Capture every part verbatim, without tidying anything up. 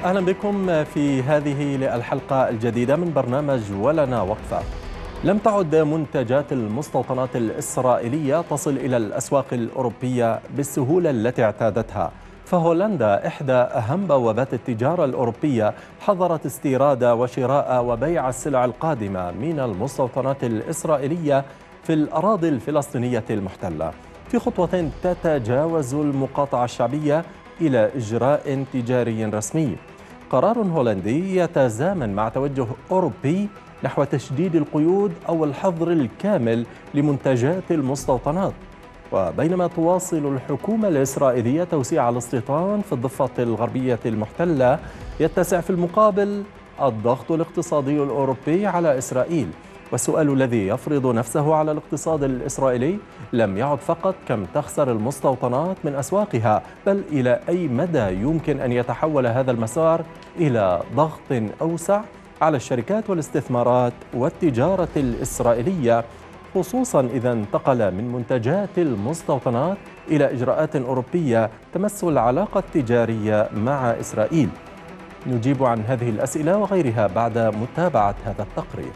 أهلا بكم في هذه الحلقة الجديدة من برنامج ولنا وقفة. لم تعد منتجات المستوطنات الإسرائيلية تصل إلى الأسواق الأوروبية بالسهولة التي اعتادتها، فهولندا إحدى أهم بوابات التجارة الأوروبية حظرت استيراد وشراء وبيع السلع القادمة من المستوطنات الإسرائيلية في الأراضي الفلسطينية المحتلة، في خطوة تتجاوز المقاطعة الشعبية إلى إجراء تجاري رسمي. قرار هولندي يتزامن مع توجه أوروبي نحو تشديد القيود أو الحظر الكامل لمنتجات المستوطنات. وبينما تواصل الحكومة الإسرائيلية توسيع الاستيطان في الضفة الغربية المحتلة، يتسع في المقابل الضغط الاقتصادي الأوروبي على إسرائيل. والسؤال الذي يفرض نفسه على الاقتصاد الإسرائيلي لم يعد فقط كم تخسر المستوطنات من أسواقها، بل إلى أي مدى يمكن أن يتحول هذا المسار إلى ضغط أوسع على الشركات والاستثمارات والتجارة الإسرائيلية، خصوصا إذا انتقل من منتجات المستوطنات إلى إجراءات أوروبية تمس العلاقة التجارية مع إسرائيل. نجيب عن هذه الأسئلة وغيرها بعد متابعة هذا التقرير.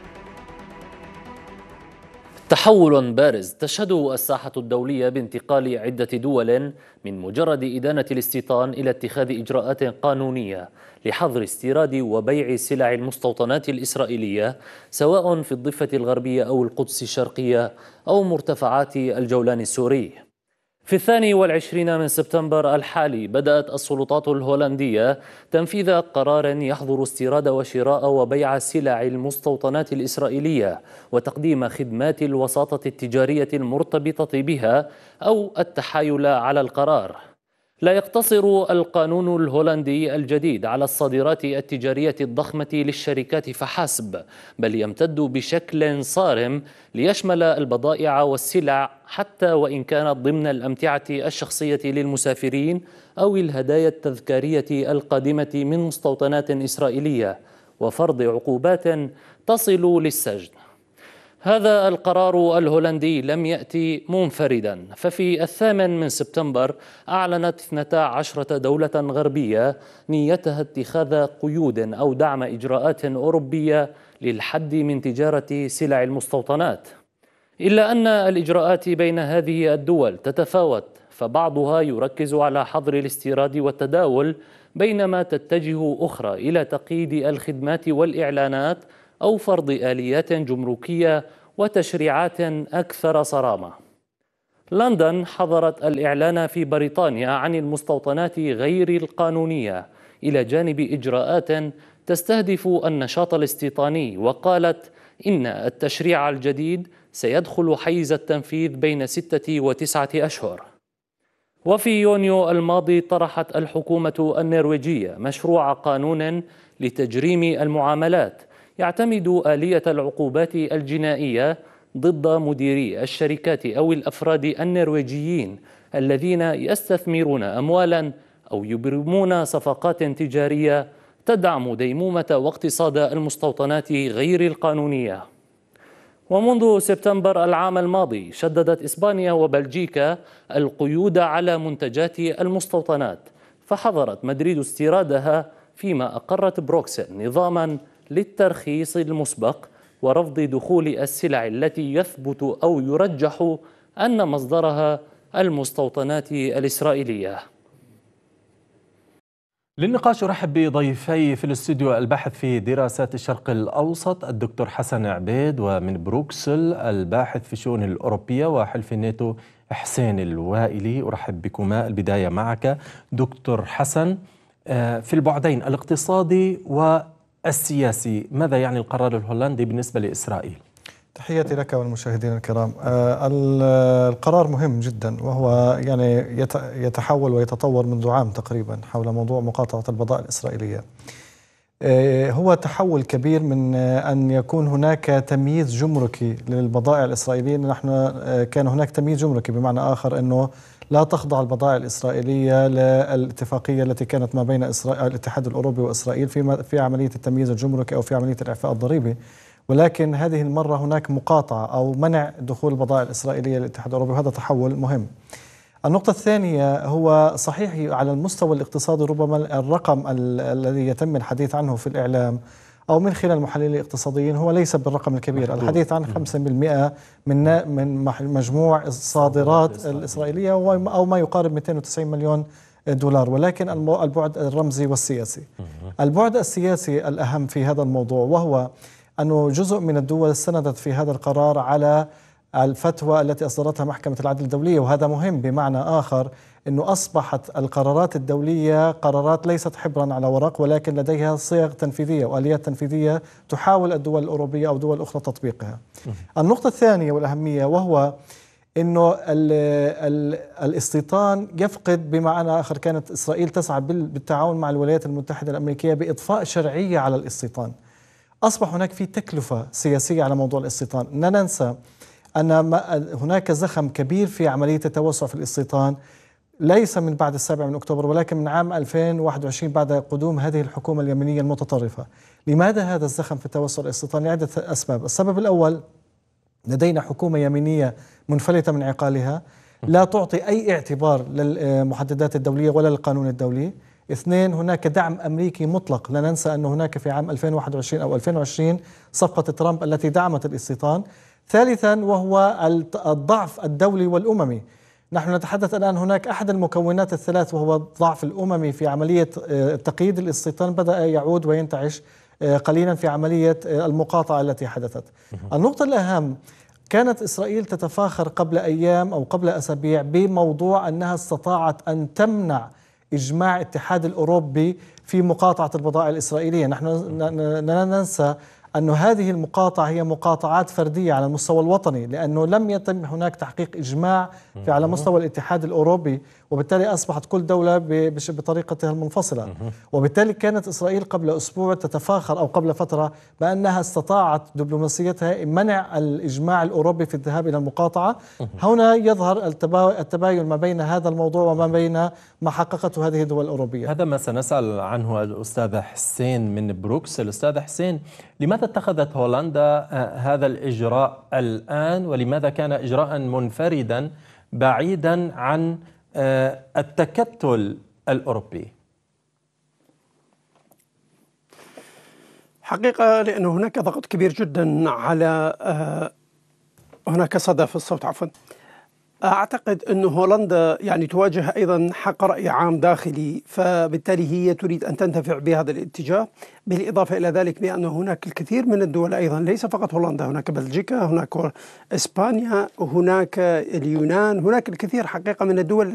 تحول بارز تشهده الساحة الدولية بانتقال عدة دول من مجرد إدانة الاستيطان إلى اتخاذ إجراءات قانونية لحظر استيراد وبيع سلع المستوطنات الإسرائيلية، سواء في الضفة الغربية أو القدس الشرقية أو مرتفعات الجولان السوري. في الثاني والعشرين من سبتمبر الحالي بدأت السلطات الهولندية تنفيذ قرار يحظر استيراد وشراء وبيع سلع المستوطنات الإسرائيلية وتقديم خدمات الوساطة التجارية المرتبطة بها أو التحايل على القرار. لا يقتصر القانون الهولندي الجديد على الصادرات التجارية الضخمة للشركات فحسب، بل يمتد بشكل صارم ليشمل البضائع والسلع، حتى وإن كانت ضمن الأمتعة الشخصية للمسافرين أو الهدايا التذكارية القادمة من مستوطنات إسرائيلية، وفرض عقوبات تصل للسجن. هذا القرار الهولندي لم يأتي منفردا، ففي الثامن من سبتمبر أعلنت اثنتا عشرة دولة غربية نيتها اتخاذ قيود أو دعم إجراءات أوروبية للحد من تجارة سلع المستوطنات. إلا أن الإجراءات بين هذه الدول تتفاوت، فبعضها يركز على حظر الاستيراد والتداول، بينما تتجه أخرى إلى تقييد الخدمات والإعلانات أو فرض آليات جمركية وتشريعات أكثر صرامة. لندن حظرت الإعلان في بريطانيا عن المستوطنات غير القانونية إلى جانب إجراءات تستهدف النشاط الاستيطاني، وقالت إن التشريع الجديد سيدخل حيز التنفيذ بين ستة وتسعة أشهر. وفي يونيو الماضي طرحت الحكومة النرويجية مشروع قانون لتجريم المعاملات يعتمد آلية العقوبات الجنائية ضد مديري الشركات أو الأفراد النرويجيين الذين يستثمرون أموالا أو يبرمون صفقات تجارية تدعم ديمومة واقتصاد المستوطنات غير القانونية. ومنذ سبتمبر العام الماضي شددت إسبانيا وبلجيكا القيود على منتجات المستوطنات، فحظرت مدريد استيرادها، فيما أقرت بروكسل نظاما للترخيص المسبق ورفض دخول السلع التي يثبت أو يرجح أن مصدرها المستوطنات الإسرائيلية. للنقاش أرحب بضيفي في الاستوديو: الباحث في دراسات الشرق الأوسط الدكتور حسن عبيد، ومن بروكسل الباحث في الشؤون الأوروبية وحلف الناتو حسين الوائلي. أرحب بكما. البداية معك دكتور حسن، في البعدين الاقتصادي والسياسي، ماذا يعني القرار الهولندي بالنسبة لإسرائيل؟ تحياتي لك والمشاهدين الكرام. القرار مهم جدا، وهو يعني يتحول ويتطور منذ عام تقريبا حول موضوع مقاطعة البضائع الإسرائيلية. هو تحول كبير من أن يكون هناك تمييز جمركي للبضائع الإسرائيلية. نحن كان هناك تمييز جمركي، بمعنى آخر أنه لا تخضع البضائع الإسرائيلية للاتفاقية التي كانت ما بين الاتحاد الأوروبي وإسرائيل في في عملية التمييز الجمركي أو في عملية الإعفاء الضريبي. ولكن هذه المرة هناك مقاطعة أو منع دخول البضائع الإسرائيلية للاتحاد الأوروبي، وهذا تحول مهم. النقطة الثانية، هو صحيح على المستوى الاقتصادي ربما الرقم الذي يتم الحديث عنه في الإعلام أو من خلال المحللين الاقتصاديين هو ليس بالرقم الكبير. الحديث عن خمسة بالمئة من من مجموع الصادرات الإسرائيلية أو ما يقارب مئتين وتسعين مليون دولار، ولكن البعد الرمزي والسياسي. البعد السياسي الأهم في هذا الموضوع، وهو أنه جزء من الدول استندت في هذا القرار على الفتوى التي أصدرتها محكمة العدل الدولية، وهذا مهم بمعنى آخر أنه أصبحت القرارات الدولية قرارات ليست حبرا على ورق، ولكن لديها صيغ تنفيذية وآليات تنفيذية تحاول الدول الأوروبية أو دول أخرى تطبيقها. النقطة الثانية والأهمية، وهو أنه ال ال الاستيطان يفقد، بمعنى آخر كانت إسرائيل تسعى بالتعاون مع الولايات المتحدة الأمريكية بإضفاء شرعية على الاستيطان. أصبح هناك في تكلفة سياسية على موضوع الاستيطان. لا ننسى أن هناك زخم كبير في عملية التوسع في الاستيطان، ليس من بعد السابع من أكتوبر ولكن من عام ألفين وواحد وعشرين بعد قدوم هذه الحكومة اليمنية المتطرفة. لماذا هذا الزخم في التوسع الاستيطاني؟ لعدة أسباب. السبب الأول، لدينا حكومة يمينية منفلتة من عقالها، لا تعطي أي اعتبار للمحددات الدولية ولا للقانون الدولي. اثنين، هناك دعم أمريكي مطلق. لا ننسى أن هناك في عام ألفين وواحد وعشرين أو ألفين وعشرين صفقة ترامب التي دعمت الاستيطان. ثالثا، وهو الضعف الدولي والأممي. نحن نتحدث الآن هناك أحد المكونات الثلاث وهو الضعف الأممي في عملية تقييد الاستيطان بدأ يعود وينتعش قليلا في عملية المقاطعة التي حدثت. النقطة الأهم، كانت إسرائيل تتفاخر قبل أيام أو قبل أسابيع بموضوع أنها استطاعت أن تمنع إجماع الاتحاد الأوروبي في مقاطعة البضائع الإسرائيلية. نحن لا ننسى أن هذه المقاطعة هي مقاطعات فردية على المستوى الوطني، لأنه لم يتم هناك تحقيق إجماع في على مستوى الاتحاد الأوروبي، وبالتالي أصبحت كل دولة بطريقتها المنفصلة. وبالتالي كانت إسرائيل قبل أسبوع تتفاخر أو قبل فترة بأنها استطاعت دبلوماسيتها منع الإجماع الأوروبي في الذهاب إلى المقاطعة. هنا يظهر التباين ما بين هذا الموضوع وما بين ما حققته هذه الدول الأوروبية. هذا ما سنسأل عنه الأستاذ حسين من بروكسل. الأستاذ حسين، لماذا اتخذت هولندا هذا الإجراء الآن، ولماذا كان إجراء منفردا بعيدا عن التكتل الأوروبي؟ حقيقة لأن هناك ضغط كبير جدا على هناك صدى في الصوت عفوا أعتقد أن هولندا يعني تواجه أيضا حق رأي عام داخلي، فبالتالي هي تريد أن تنتفع بهذا الاتجاه. بالإضافة إلى ذلك بأن هناك الكثير من الدول أيضا، ليس فقط هولندا، هناك بلجيكا، هناك إسبانيا، هناك اليونان، هناك الكثير حقيقة من الدول